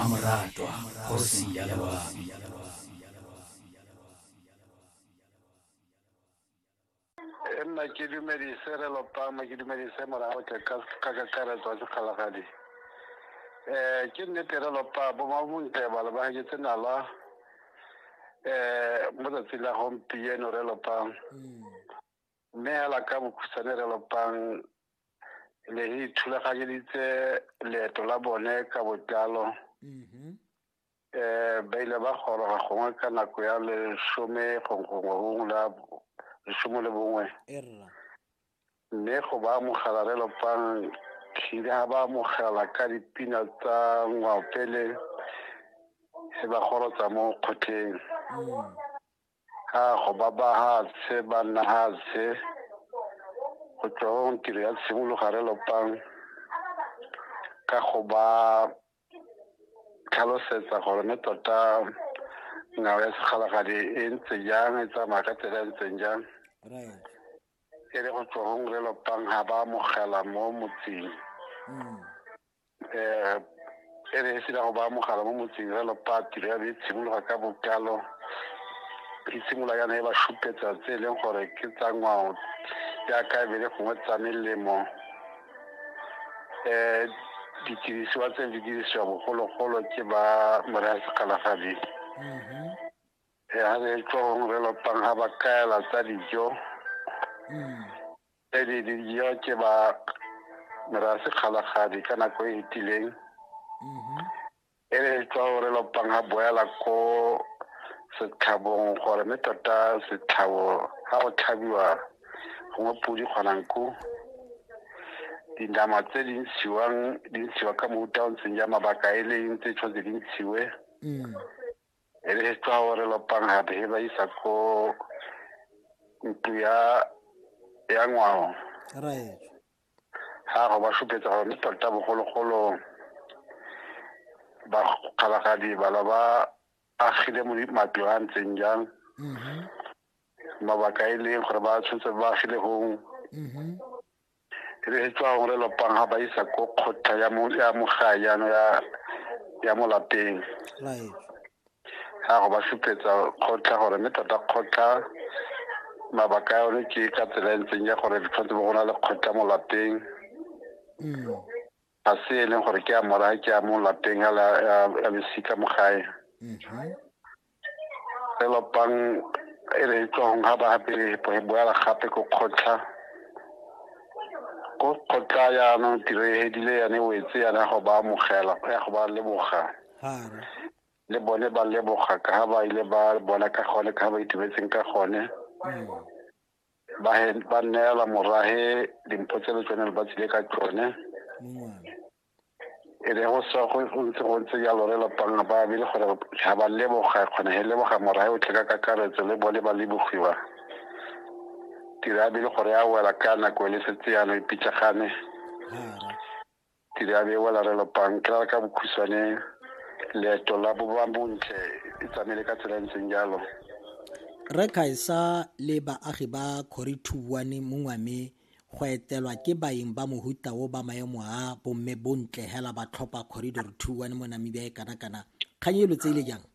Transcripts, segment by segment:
moratwa kgosing ya Lebami. Nna ke dumedise re lopama ke dumedise morago ke ka kakaretso ya sekgalagadi ke nnete re lopa bomabontle ba le ba ke tsenala mo tsatsing la gompieno re lopang mme hela ka bokhutshwane re lopang le ithulaganyeditse leeto la bone ka botlalo ba ile ba goroga gongwe ka nako ya 11 mme go ba amogela re lopang khile ha ba amogela ka dipina tsa ngwao pele se ba gorotsa mo kgotleng ha go ba ha se ba nna ha se go tsong tiro ya tshimologa re lopang ka go ba tlhalosetsa gore ne tota ngao ya sekgalagadi e ntse jang e tsamaya ka tsela e ntseng jang e le go tsong re lopang ha ba amogela mo motseng e re se go ba amogela mo motseng re lopa tiro ya tshimologa ka botlalo e simolola yana e ba šupetsa tse e leng gore ke tsa ngwao jaaka e be le gongwe tsa melemo ditirisiwa tse di dirisiwa bogologolo ke ba morago ya sekgalagadi ha re tsong re lopang ha ba kaela tsa dijo dijo ke ba morago ya sekgalagadi ka nako e fetileng e re tswa re lopang ha boela ko setlhabong gore mme tota setlhabo ha go tlhabiwa gongwe podi kgonanku dindama tse di ntshiwa ka mofuta o ntseng ja mabaka e leng tse tshwanetse di ntshiwe e re tswa gore lopang gape he ba isa ko ntlo ya ngwao ha go ba šupetsa gore tota bogologolo ba kgalagadi ba ba agile mo matlo a ntseng jang mabaka e leng gore ba tshwanetse ba agile gong re tswa gore lopang ha ba isa ko kgotla ya mogayano ya mo lapeng ha go ba šupetsa kgotla gore mme tota kgotla mabaka a yone ke ka tsela e ntseng ya gore di tshwanetse go na le kgotla mo lapeng ga se e leng gore ke a morago ke a mo lapeng ya lesika mo gae re lopang e re tswang ha ba gape boela gape ko kgotla yaanong tiro e hedile yane wetse yana go ba amogela ya go ba leboga le bone ba leboga ka ha ba ile ba bona ka gone ka ba itumetseng ka gone ba neela morahe dimpho tse le tsone ba tsile ka tsone e re go sa go ntse ya lore lopang ba bile gore ha ba leboga kgona he leboga morahe o tleka ka karetso le bone ba lebogiwa tira bile gore ya wela ka nako le setse yana e pitšagane tira be wela re lopang ka bokhuswane leeto la bontle e tsamele ka tsela ntseng jalo re kaisa le baagi ba Corrie 21 mo ngwame go etelwa ke baeng ba mohuta o ba maemo a bomme bontle hela ba tlhopha Corridor 21 mo Namibia e kana kganyelo tse ile jang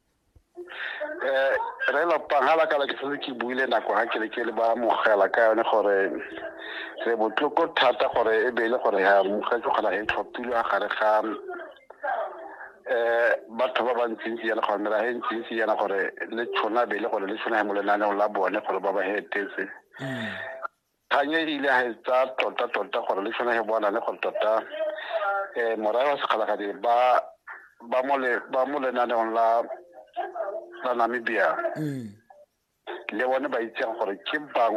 re lopang ha la ka ke se ke buile nako ha ke le ba mogela ka yone gore re botloko thata gore e be le gore ha mogetse gona e tlhophile a gare ga batho ba bantsi yana gore mera he ntsi yana gore le tshona be le gore le tshona mo lenaneng la bone gore ba ba hetetse kanye ile ha tsa tota gore le tshona he bona le gore tota morago wa sekgalagadi ba mo lenaneng la Namibia le bone ba itse gore ke bangwe